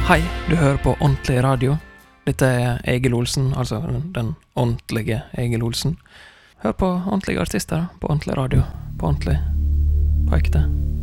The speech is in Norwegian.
Hei, du hører på Ordentlig Radio. Dette Egil Olsen, altså den ordentlige Egil Olsen. Hør på ordentlige artister på ordentlig radio, på ordentlig på ekte.